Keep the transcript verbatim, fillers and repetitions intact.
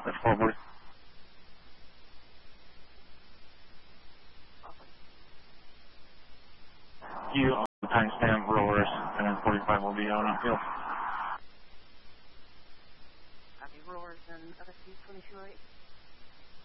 That's four, boys. You timestamp rowers, and then forty-five will be out on field. Copy rowers and other speed twenty-two oh eight.